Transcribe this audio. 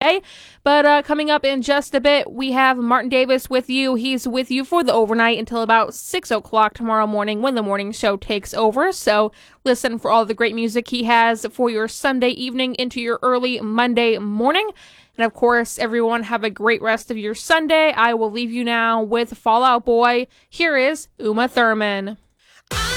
today. But coming up in just a bit, we have Martin Davis with you. He's with you for the overnight until about 6 o'clock tomorrow morning when the morning show takes over. So listen for all the great music he has for your Sunday evening into your early Monday morning. And of course, everyone have a great rest of your Sunday. I will leave you now with Fall Out Boy. Here is Uma Thurman.